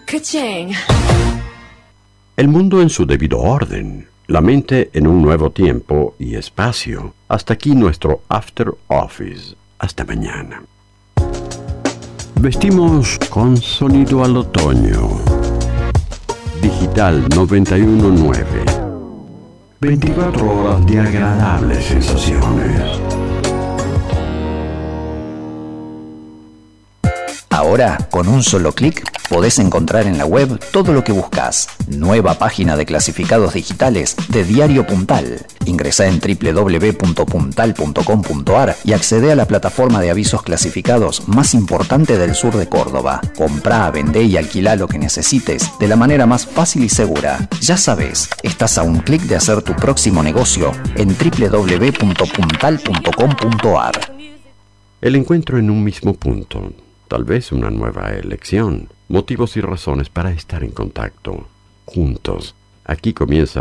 Ka-ching. El mundo en su debido orden, la mente en un nuevo tiempo y espacio. Hasta aquí nuestro After Office. Hasta mañana. Vestimos con sonido al otoño. Digital 919. 24 horas de agradables sensaciones. Ahora, con un solo clic, podés encontrar en la web todo lo que buscas. Nueva página de clasificados digitales de Diario Puntal. Ingresá en www.puntal.com.ar y accede a la plataforma de avisos clasificados más importante del sur de Córdoba. Comprá, vendé y alquilá lo que necesites de la manera más fácil y segura. Ya sabés, estás a un clic de hacer tu próximo negocio en www.puntal.com.ar. El encuentro en un mismo punto. Tal vez una nueva elección. Motivos y razones para estar en contacto. Juntos. Aquí comienza